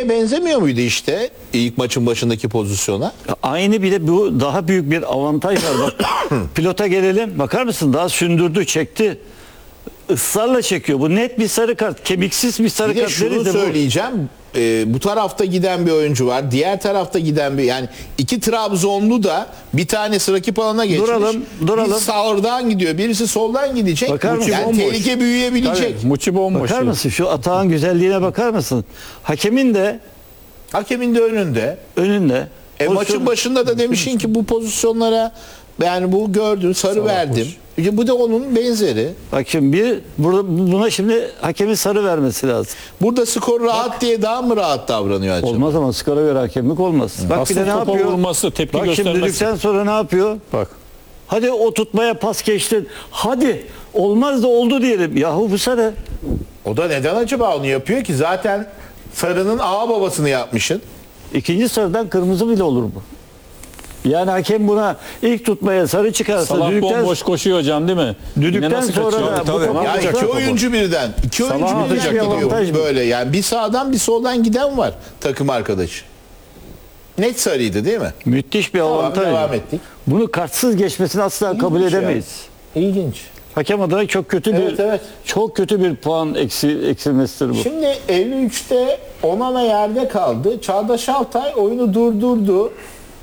şeye benzemiyor muydu işte ilk maçın başındaki pozisyona? Aynı, bir de bu daha büyük bir avantaj var. Bak, pilota gelelim. Bakar mısın? Daha sündürdü, çekti. Israrla çekiyor. Bu net bir sarı kart. Kemiksiz bir sarı Bir de kart. şunu verildi bu. söyleyeceğim. Bu tarafta giden bir oyuncu var. Diğer tarafta giden bir, yani iki Trabzonlu da bir tanesi rakip alana geçmiş. Duralım. Birisi sağdan gidiyor. Birisi soldan gidecek. Bakar mısın? Yani Bomboş. tehlike büyüyebilecek. Tabii, Muçi bomboş. Bakar mısın? Şu atağın güzelliğine bakar mısın? Hakemin de Hakemin de önünde. önünde. Maçın başında da demişsin ki bu pozisyonlara, yani bu gördün, sarı verdim. Bu da onun benzeri. Bak şimdi buna şimdi hakemin sarı vermesi lazım. Burada skor rahat diye daha mı rahat davranıyor acaba? Olmaz ama skora göre hakemlik olmaz. Bak Asıl bir de ne topa yapıyor? vurması, tepki Bak şimdi göstermesi. düdükten sonra ne yapıyor? Bak. Hadi o tutmaya pas geçtin. Hadi olmaz da oldu diyelim. Yahu bu sarı. O da neden acaba onu yapıyor ki? Zaten sarının ağa babasını yapmışsın. İkinci sarıdan kırmızı bile olur bu. Yani hakem buna ilk tutmaya sarı çıkarsa Salah bomboş koşuyor hocam, değil mi? Düdükten Yine nasıl sonra kaçıyor? da bu Tabii. topa- Ya Alacak iki topu. oyuncu birden. İki Salah oyuncu birden alacak gidiyor avantaj mı? böyle. Yani bir sağdan bir soldan giden var takım arkadaşı. Net sarıydı değil mi? müthiş bir Tamam, avantaj. devam ettik. Bunu kartsız geçmesini asla kabul İlginç edemeyiz. İlginç. Hakem adına çok kötü bir Evet. çok kötü bir puan eksilmesidir bu. Şimdi 53'te Onana yerde kaldı. Çağdaş Altay oyunu durdurdu.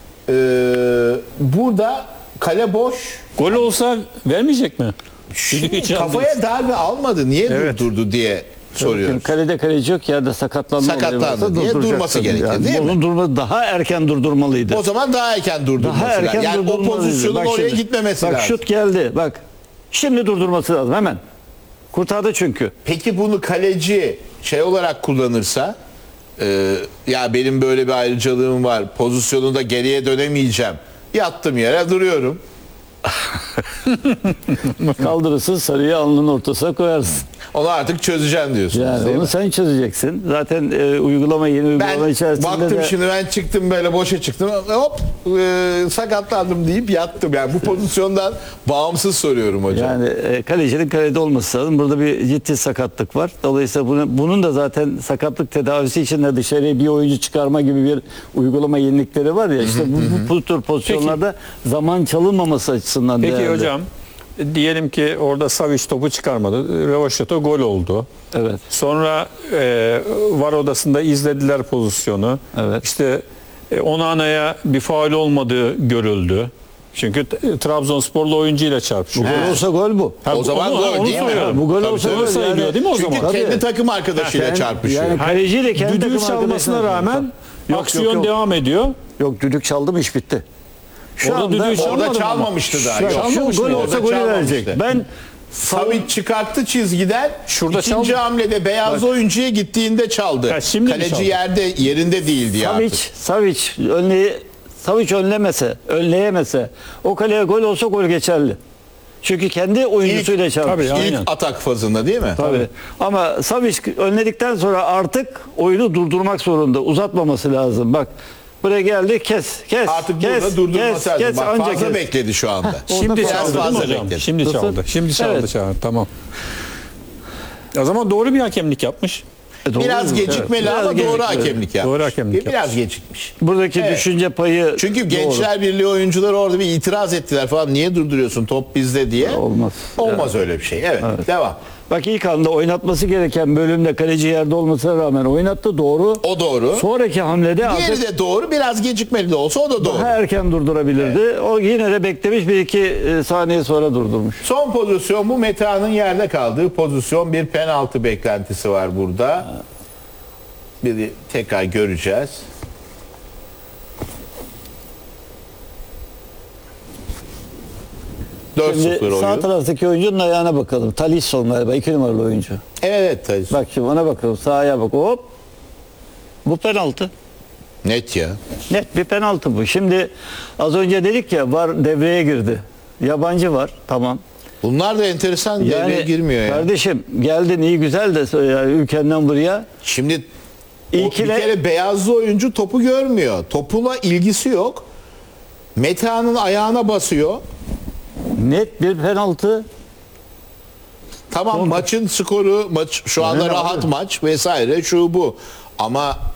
Burada kale boş. Gol olsa vermeyecek mi? Şimdi Hiç kafaya darbe almadı. Niye Evet. durdurdu diye soruyoruz. Şimdi kalede kaleci yok, yerde sakatlanma olayı Sakatlandı varsa diye durduracaksın. durması gerekir, değil mi? Onun daha erken durdurmalıydı. O zaman daha erken durdurması Daha erken lazım. Yani o durdurmalıydı. pozisyonun Bak oraya şimdi, gitmemesi bak lazım. şut geldi. Bak. Şimdi durdurması lazım hemen. Kurtardı çünkü. Peki bunu kaleci şey olarak kullanırsa, ya benim böyle bir ayrıcalığım var, pozisyonunda geriye dönemeyeceğim, yattım yere duruyorum. Kaldırırsın, sarıyı alnının ortasına koyarsın. Onu artık çözeceğim diyorsunuz, Yani değil onu mi? sen çözeceksin. Zaten yeni uygulama Ben içerisinde baktım de şimdi, ben çıktım böyle boşa çıktım, hop sakatlandım deyip yattım. Yani bu pozisyondan bağımsız soruyorum hocam. yani kalecinin kalede olması lazım. Burada bir ciddi sakatlık var. Dolayısıyla bunun da zaten sakatlık tedavisi için de dışarıya bir oyuncu çıkarma gibi bir uygulama yenilikleri var ya. İşte bu tür pozisyonlarda zaman çalınmaması açısından Peki değerli. hocam, diyelim ki orada Savic topu çıkarmadı. Rövaşata gol oldu. Evet. Sonra VAR odasında izlediler pozisyonu. Evet. İşte Onana'ya bir faul olmadığı görüldü. Çünkü Trabzonsporlu oyuncuyla çarpışıyor. Gol olsa gol bu. Ha, O zaman onu- gol onu değil mi? soruyorum. Bu gol Tabii, olsa tabii. gol sayılıyor değil mi o Çünkü zaman? kendi Tabii. takım arkadaşıyla Yani- çarpışıyor. yani kaleciyle kendi Düdüğü takım çalmasına arkadaşına- rağmen Yok, aksiyon yok. devam ediyor. Yok, düdük çaldı mı iş bitti. Şu Orada anda düdüğü çalmadı Orada mı çalmamıştı daha. Yok. şu çalmamış gol mı? olsa Orada golü çalmamıştı. verecek. Ben Savic çıkarttı çizgiden. Şurada ikinci çaldı. hamlede beyaz oyuncuya gittiğinde çaldı. Ha, şimdi mi Kaleci çaldı? yerinde değildi artık. Savic önleyemese o kaleye gol olsa gol geçerli. Çünkü kendi oyuncusuyla çarpıştı. tabii, İlk aynen. atak fazında değil mi? Tabii. Ama Savic önledikten sonra artık oyunu durdurmak zorunda. Uzatmaması lazım. Bak buraya geldi, kes. Artık burada durdurması lazım. Bak, anca fazla kes. bekledi şu anda. Şimdi Biraz çaldı değil mi fazla hocam? bekledi. Şimdi Nasıl? çaldı. Şimdi çaldı, Evet. çaldı. Tamam. O zaman doğru bir hakemlik yapmış. Doğru Biraz mu? gecikmeli Evet, ama biraz doğru gecikmeli. hakemlik yapmış. Doğru hakemlik Biraz gecikmiş. Buradaki Evet. düşünce payı Çünkü doğru. Gençler Birliği oyuncuları orada bir itiraz ettiler falan. Niye durduruyorsun, top bizde diye. Olmaz. Olmaz öyle bir şey. Evet. Devam. Bak ilk anda oynatması gereken bölümde kaleci yerde olmasına rağmen oynattı, doğru. O doğru. Sonraki hamlede Diğeri artık de doğru. Biraz gecikmeli de olsa o da doğru. daha erken durdurabilirdi. O yine de beklemiş, bir iki saniye sonra durdurmuş. Son pozisyon bu. Metehan'ın yerde kaldığı pozisyon. Bir penaltı beklentisi var burada. Bir tekrar göreceğiz. Şimdi 4-0 sağ oyun. taraftaki oyuncunun ayağına bakalım. Talisson galiba 2 numaralı oyuncu. Evet tabii. Bak şimdi ona bakalım, sağ ayağa bak, hop. Bu penaltı. Net ya. Net bir penaltı bu. Şimdi az önce dedik ya, VAR devreye girdi. Yabancı var, tamam. Bunlar da enteresan devreye girmiyor ya. Kardeşim geldin iyi güzel de yani ülkenden buraya. Şimdi İlkine- bir kere beyazlı oyuncu topu görmüyor. Topuna ilgisi yok. Metehan'ın ayağına basıyor. Net bir penaltı. Tamam, maçın skoru, maç şu anda Ne rahat abi? maç vesaire, şu bu. Ama